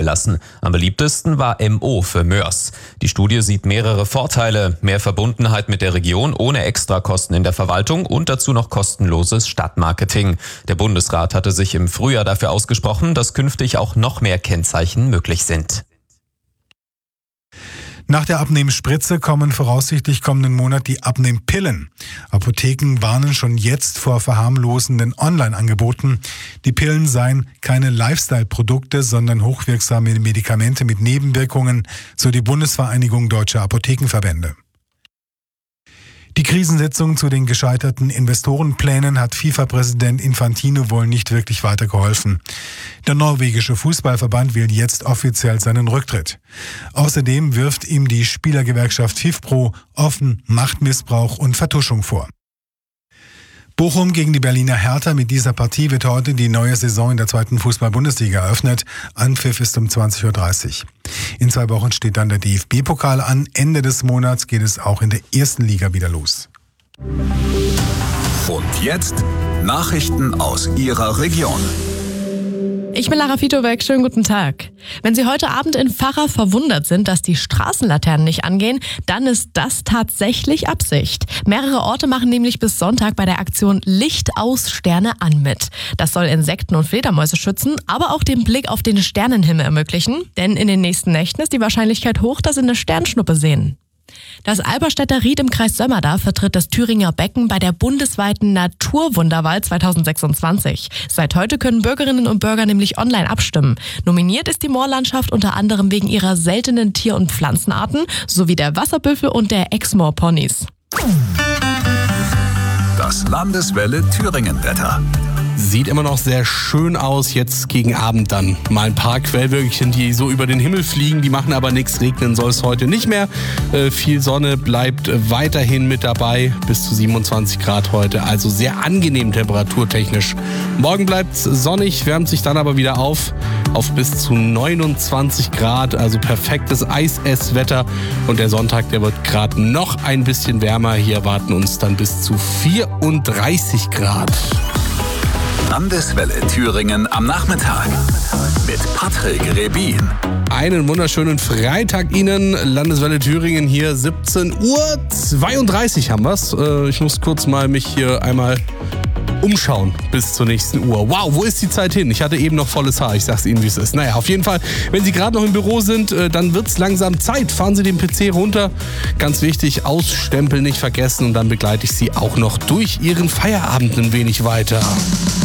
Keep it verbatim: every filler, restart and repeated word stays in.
lassen. Am beliebtesten war M O für Moers. Die Studie sieht mehrere Vorteile. Mehr Verbundenheit mit der Region ohne Extrakosten in der Verwaltung und dazu noch kostenloses Stadtmarketing. Der Bundesrat hatte sich im Frühjahr dafür ausgesprochen, dass künftig auch noch mehr Kennzeichen möglich sind. Nach der Abnehmspritze kommen voraussichtlich kommenden Monat die Abnehmpillen. Apotheken warnen schon jetzt vor verharmlosenden Online-Angeboten. Die Pillen seien keine Lifestyle-Produkte, sondern hochwirksame Medikamente mit Nebenwirkungen, so die Bundesvereinigung Deutscher Apothekenverbände. Die Krisensitzung zu den gescheiterten Investorenplänen hat FIFA-Präsident Infantino wohl nicht wirklich weitergeholfen. Der norwegische Fußballverband will jetzt offiziell seinen Rücktritt. Außerdem wirft ihm die Spielergewerkschaft FIFPro offen Machtmissbrauch und Vertuschung vor. Bochum gegen die Berliner Hertha. Mit dieser Partie wird heute die neue Saison in der zweiten Fußball-Bundesliga eröffnet. Anpfiff ist um zwanzig Uhr dreißig. In zwei Wochen steht dann der D F B-Pokal an. Ende des Monats geht es auch in der ersten Liga wieder los. Und jetzt Nachrichten aus Ihrer Region. Ich bin Lara Fitobeck, schönen guten Tag. Wenn Sie heute Abend in Pfarrer verwundert sind, dass die Straßenlaternen nicht angehen, dann ist das tatsächlich Absicht. Mehrere Orte machen nämlich bis Sonntag bei der Aktion Licht aus, Sterne an mit. Das soll Insekten und Fledermäuse schützen, aber auch den Blick auf den Sternenhimmel ermöglichen. Denn in den nächsten Nächten ist die Wahrscheinlichkeit hoch, dass Sie eine Sternschnuppe sehen. Das Alberstädter Ried im Kreis Sömmerda vertritt das Thüringer Becken bei der bundesweiten Naturwunderwahl zwanzig sechsundzwanzig. Seit heute können Bürgerinnen und Bürger nämlich online abstimmen. Nominiert ist die Moorlandschaft unter anderem wegen ihrer seltenen Tier- und Pflanzenarten sowie der Wasserbüffel und der Exmoor-Ponys. Das Landeswelle Thüringen-Wetter. Sieht immer noch sehr schön aus, jetzt gegen Abend dann. Mal ein paar Quellwölkchen, die so über den Himmel fliegen, die machen aber nichts. Regnen soll es heute nicht mehr. Äh, viel Sonne bleibt weiterhin mit dabei, bis zu siebenundzwanzig Grad heute. Also sehr angenehm temperaturtechnisch. Morgen bleibt es sonnig, wärmt sich dann aber wieder auf, auf bis zu neunundzwanzig Grad. Also perfektes Eisesswetter. Und der Sonntag, der wird gerade noch ein bisschen wärmer. Hier erwarten uns dann bis zu vierunddreißig Grad. Landeswelle Thüringen am Nachmittag mit Patrick Rebin. Einen wunderschönen Freitag Ihnen. Landeswelle Thüringen hier, siebzehn Uhr zweiunddreißig haben wir's. Äh, ich muss kurz mal mich hier einmal umschauen bis zur nächsten Uhr. Wow, wo ist die Zeit hin? Ich hatte eben noch volles Haar, ich sag's Ihnen, wie es ist. Naja, auf jeden Fall, wenn Sie gerade noch im Büro sind, dann wird's langsam Zeit. Fahren Sie den P C runter. Ganz wichtig, ausstempeln nicht vergessen und dann begleite ich Sie auch noch durch Ihren Feierabend ein wenig weiter.